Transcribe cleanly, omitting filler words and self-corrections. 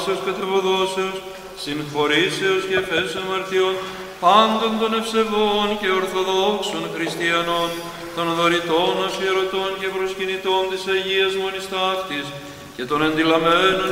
παύσεως κατεβοδόσεως, συγχωρήσεως και εφέσεως αμαρτιών, πάντων των ευσεβών και ορθοδόξων χριστιανών, των δωρητών, αφιερωτών και προσκυνητών της Αγίας Μονής Ταύτης και των εντυλαμμένων